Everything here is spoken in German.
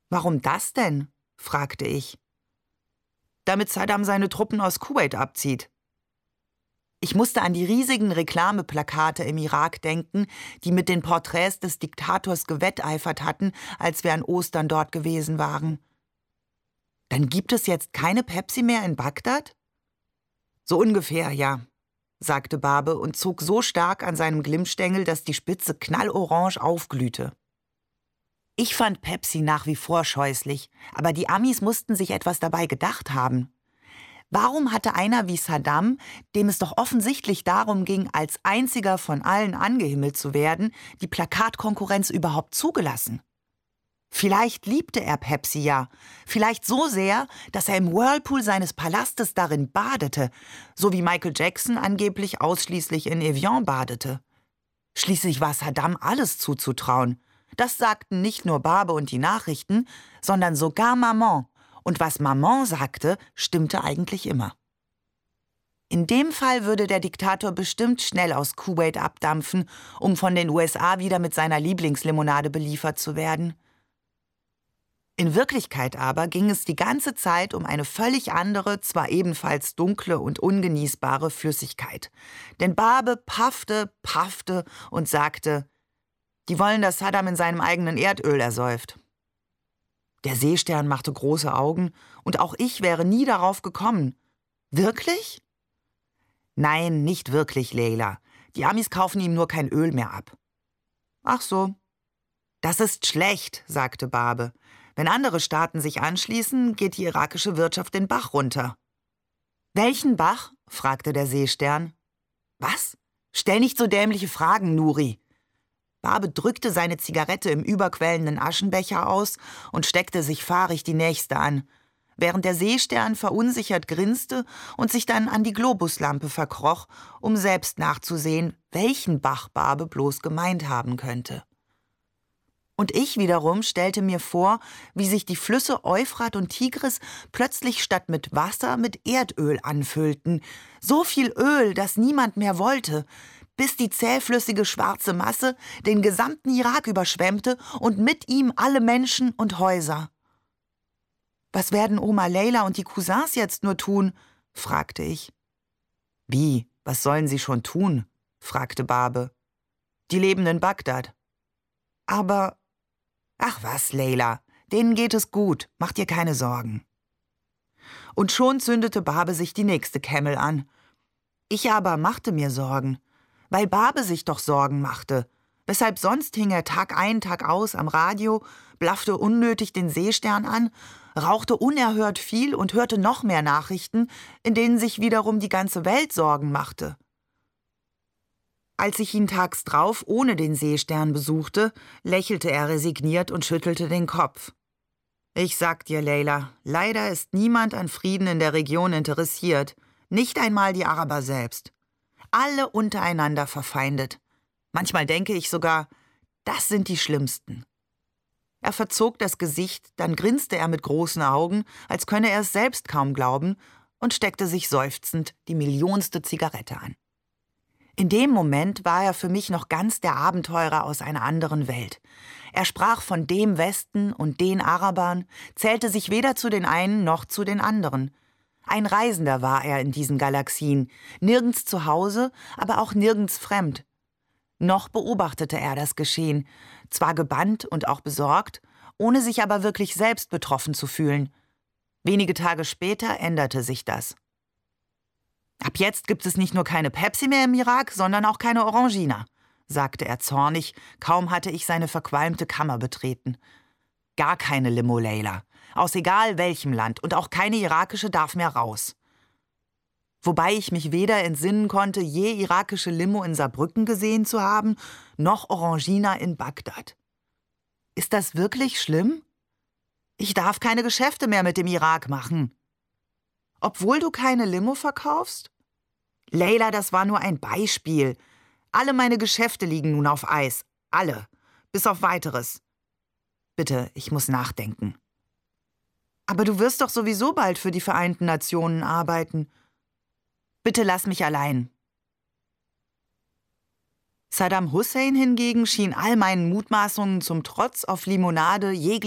»Warum das denn?« fragte ich. »Damit Saddam seine Truppen aus Kuwait abzieht.« Ich musste an die riesigen Reklameplakate im Irak denken, die mit den Porträts des Diktators gewetteifert hatten, als wir an Ostern dort gewesen waren. »Dann gibt es jetzt keine Pepsi mehr in Bagdad?« »So ungefähr, ja«, sagte Barbe und zog so stark an seinem Glimmstängel, dass die Spitze knallorange aufglühte. Ich fand Pepsi nach wie vor scheußlich, aber die Amis mussten sich etwas dabei gedacht haben. Warum hatte einer wie Saddam, dem es doch offensichtlich darum ging, als einziger von allen angehimmelt zu werden, die Plakatkonkurrenz überhaupt zugelassen? Vielleicht liebte er Pepsi ja, vielleicht so sehr, dass er im Whirlpool seines Palastes darin badete, so wie Michael Jackson angeblich ausschließlich in Evian badete. Schließlich war Saddam alles zuzutrauen. Das sagten nicht nur Barbe und die Nachrichten, sondern sogar Maman. Und was Maman sagte, stimmte eigentlich immer. In dem Fall würde der Diktator bestimmt schnell aus Kuwait abdampfen, um von den USA wieder mit seiner Lieblingslimonade beliefert zu werden. In Wirklichkeit aber ging es die ganze Zeit um eine völlig andere, zwar ebenfalls dunkle und ungenießbare Flüssigkeit. Denn Barbe paffte und sagte, die wollen, dass Saddam in seinem eigenen Erdöl ersäuft. Der Seestern machte große Augen und auch ich wäre nie darauf gekommen. Wirklich? Nein, nicht wirklich, Leila. Die Amis kaufen ihm nur kein Öl mehr ab. Ach so. Das ist schlecht, sagte Barbe. Wenn andere Staaten sich anschließen, geht die irakische Wirtschaft den Bach runter. Welchen Bach? fragte der Seestern. Was? Stell nicht so dämliche Fragen, Nuri. Barbe drückte seine Zigarette im überquellenden Aschenbecher aus und steckte sich fahrig die nächste an, während der Seestern verunsichert grinste und sich dann an die Globuslampe verkroch, um selbst nachzusehen, welchen Bach Barbe bloß gemeint haben könnte. Und ich wiederum stellte mir vor, wie sich die Flüsse Euphrat und Tigris plötzlich statt mit Wasser mit Erdöl anfüllten. So viel Öl, dass niemand mehr wollte, bis die zähflüssige schwarze Masse den gesamten Irak überschwemmte und mit ihm alle Menschen und Häuser. »Was werden Oma Leila und die Cousins jetzt nur tun?« fragte ich. »Wie, was sollen sie schon tun?« fragte Barbe. »Die leben in Bagdad.« »Aber, ach was, Leila, denen geht es gut, mach dir keine Sorgen.« Und schon zündete Barbe sich die nächste Camel an. Ich aber machte mir Sorgen, weil Barbe sich doch Sorgen machte. Weshalb sonst hing er Tag ein, Tag aus am Radio, blaffte unnötig den Seestern an, rauchte unerhört viel und hörte noch mehr Nachrichten, in denen sich wiederum die ganze Welt Sorgen machte. Als ich ihn tags drauf ohne den Seestern besuchte, lächelte er resigniert und schüttelte den Kopf. »Ich sag dir, Leila, leider ist niemand an Frieden in der Region interessiert, nicht einmal die Araber selbst. Alle untereinander verfeindet. Manchmal denke ich sogar, das sind die Schlimmsten.« Er verzog das Gesicht, dann grinste er mit großen Augen, als könne er es selbst kaum glauben, und steckte sich seufzend die millionste Zigarette an. In dem Moment war er für mich noch ganz der Abenteurer aus einer anderen Welt. Er sprach von dem Westen und den Arabern, zählte sich weder zu den einen noch zu den anderen. Ein Reisender war er in diesen Galaxien, nirgends zu Hause, aber auch nirgends fremd. Noch beobachtete er das Geschehen, zwar gebannt und auch besorgt, ohne sich aber wirklich selbst betroffen zu fühlen. Wenige Tage später änderte sich das. »Ab jetzt gibt es nicht nur keine Pepsi mehr im Irak, sondern auch keine Orangina«, sagte er zornig, kaum hatte ich seine verqualmte Kammer betreten. »Gar keine Limo, Leila. Aus egal welchem Land, und auch keine irakische darf mehr raus.« Wobei ich mich weder entsinnen konnte, je irakische Limo in Saarbrücken gesehen zu haben, noch Orangina in Bagdad. Ist das wirklich schlimm? Ich darf keine Geschäfte mehr mit dem Irak machen. Obwohl du keine Limo verkaufst? Leila, das war nur ein Beispiel. Alle meine Geschäfte liegen nun auf Eis. Alle. Bis auf Weiteres. Bitte, ich muss nachdenken. Aber du wirst doch sowieso bald für die Vereinten Nationen arbeiten. Bitte lass mich allein. Saddam Hussein hingegen schien all meinen Mutmaßungen zum Trotz auf Limonade jegliche